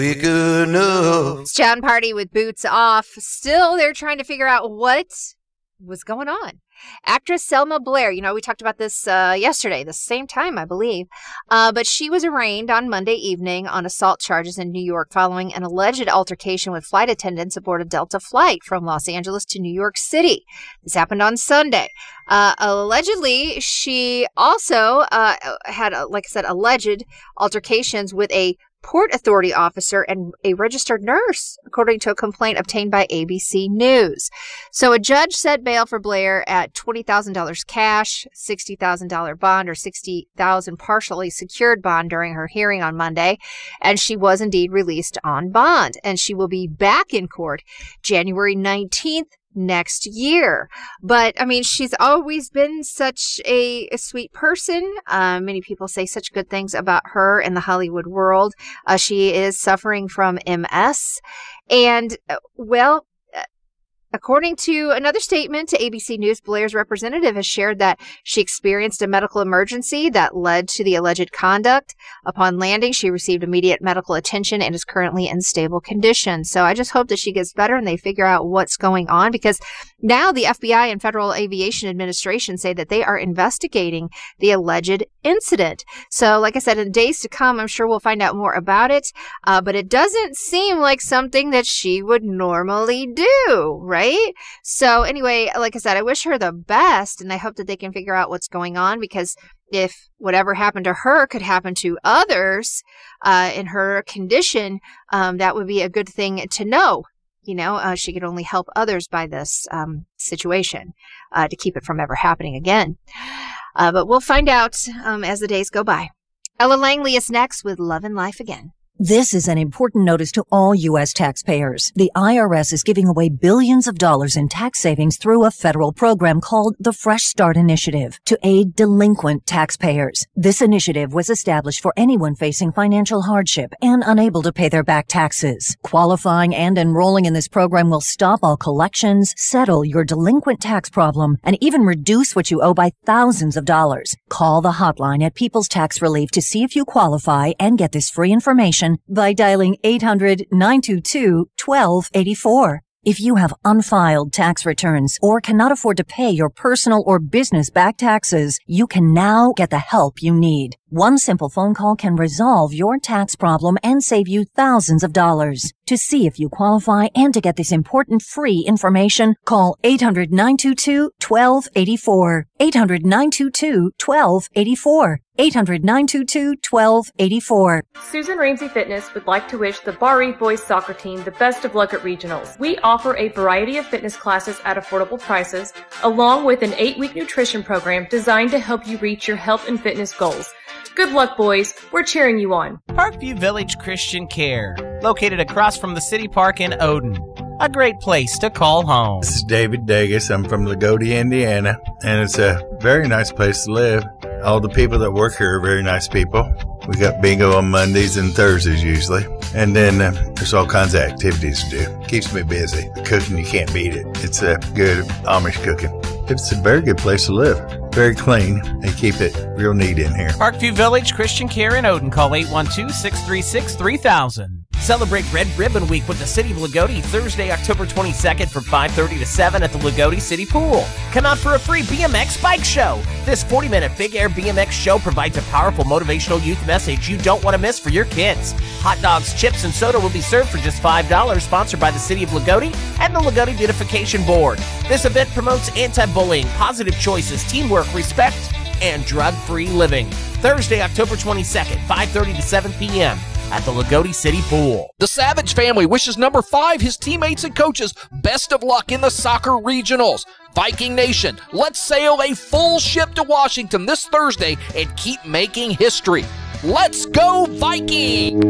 Be good enough. It's Town Party with Boots Off. Still, they're trying to figure out what was going on. Actress Selma Blair, we talked about this yesterday, the same time, I believe. But she was arraigned on Monday evening on assault charges in New York following an alleged altercation with flight attendants aboard a Delta flight from Los Angeles to New York City. This happened on Sunday. Allegedly, she also had, like I said, alleged altercations with a Port Authority officer and a registered nurse, according to a complaint obtained by ABC News. So a judge set bail for Blair at $20,000 cash, $60,000 bond, or $60,000 partially secured bond during her hearing on Monday, and she was indeed released on bond. And she will be back in court January 19th. Next year. But she's always been such a sweet person. Many people say such good things about her in the Hollywood world. She is suffering from MS. And, according to another statement to ABC News, Blair's representative has shared that she experienced a medical emergency that led to the alleged conduct. Upon landing, she received immediate medical attention and is currently in stable condition. So I just hope that she gets better and they figure out what's going on, because now the FBI and Federal Aviation Administration say that they are investigating the alleged incident. So like I said, in days to come, I'm sure we'll find out more about it. But it doesn't seem like something that she would normally do, right? So anyway, like I said, I wish her the best, and I hope that they can figure out what's going on, because if whatever happened to her could happen to others in her condition, that would be a good thing to know. She could only help others by this situation to keep it from ever happening again. But we'll find out as the days go by. Ella Langley is next with Love and Life Again. This is an important notice to all U.S. taxpayers. The IRS is giving away billions of dollars in tax savings through a federal program called the Fresh Start Initiative to aid delinquent taxpayers. This initiative was established for anyone facing financial hardship and unable to pay their back taxes. Qualifying and enrolling in this program will stop all collections, settle your delinquent tax problem, and even reduce what you owe by thousands of dollars. Call the hotline at People's Tax Relief to see if you qualify and get this free information by dialing 800-922-1284. If you have unfiled tax returns or cannot afford to pay your personal or business back taxes, you can now get the help you need. One simple phone call can resolve your tax problem and save you thousands of dollars. To see if you qualify and to get this important free information, call 800-922-1284. 800-922-1284. 800-922-1284. Susan Ramsey Fitness would like to wish the Bar boys soccer team the best of luck at regionals. We offer a variety of fitness classes at affordable prices, along with an 8-week nutrition program designed to help you reach your health and fitness goals. Good luck, boys. We're cheering you on. Parkview Village Christian Care, located across from the City Park in Odin. A great place to call home. This is David Dagus. I'm from Lagodi, Indiana, and it's a very nice place to live. All the people that work here are very nice people. We got bingo on Mondays and Thursdays usually. And then there's all kinds of activities to do. Keeps me busy. Cooking, you can't beat it. It's a good Amish cooking. It's a very good place to live. Very clean. They keep it real neat in here. Parkview Village Christian Care in Odin. Call 812-636-3000. Celebrate Red Ribbon Week with the City of Lagodi Thursday, October 22nd from 5:30 to 7 at the Lagodi City Pool. Come out for a free BMX bike show. This 40-minute Big Air BMX show provides a powerful motivational youth message you don't want to miss for your kids. Hot dogs, chips, and soda will be served for just $5, sponsored by the City of Lagodi and the Lagodi Beautification Board. This event promotes anti-bullying, positive choices, teamwork, respect, and drug-free living. Thursday, October 22nd, 5:30 to 7 p.m. at the Lagodi City Pool. The Savage family wishes number 5, his teammates and coaches, best of luck in the soccer regionals. Viking Nation, let's sail a full ship to Washington this Thursday and keep making history. Let's go Viking!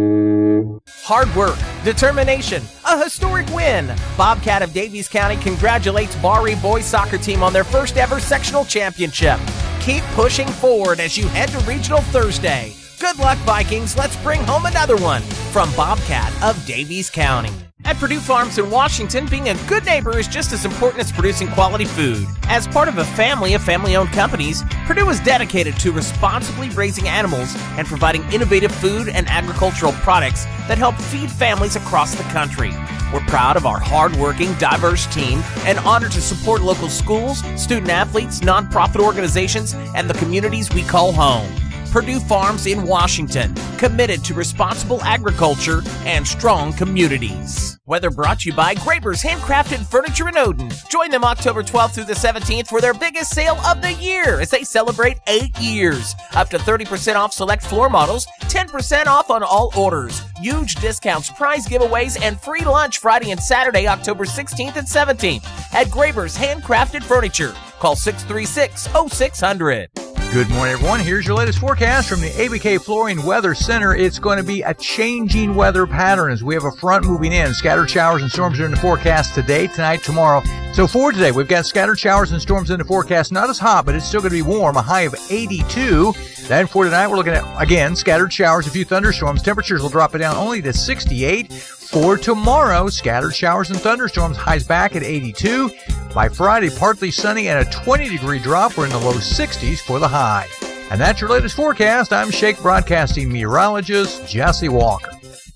Hard work, determination, a historic win. Bobcat of Daviess County congratulates Barre boys soccer team on their first ever sectional championship. Keep pushing forward as you head to Regional Thursday. Good luck, Vikings. Let's bring home another one from Bobcat of Daviess County. At Purdue Farms in Washington, being a good neighbor is just as important as producing quality food. As part of a family of family-owned companies, Purdue is dedicated to responsibly raising animals and providing innovative food and agricultural products that help feed families across the country. We're proud of our hard-working, diverse team and honored to support local schools, student-athletes, nonprofit organizations, and the communities we call home. Purdue Farms in Washington, committed to responsible agriculture and strong communities. Weather brought to you by Graber's Handcrafted Furniture in Odin. Join them October 12th through the 17th for their biggest sale of the year as they celebrate 8 years. Up to 30% off select floor models, 10% off on all orders. Huge discounts, prize giveaways, and free lunch Friday and Saturday, October 16th and 17th at Graber's Handcrafted Furniture. Call 636-0600. Good morning, everyone. Here's your latest forecast from the ABK Flooring Weather Center. It's going to be a changing weather pattern as we have a front moving in. Scattered showers and storms are in the forecast today, tonight, tomorrow. So for today, we've got scattered showers and storms in the forecast. Not as hot, but it's still going to be warm, a high of 82. Then for tonight, we're looking at, again, scattered showers, a few thunderstorms. Temperatures will drop it down only to 68. For tomorrow, scattered showers and thunderstorms, highs back at 82. By Friday, partly sunny and a 20-degree drop. We're in the low 60s for the high. And that's your latest forecast. I'm Shake Broadcasting meteorologist Jesse Walker.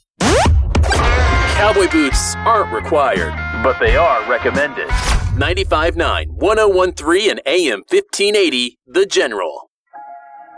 Cowboy boots aren't required, but they are recommended. 95.9, 101.3, and AM 1580, The General.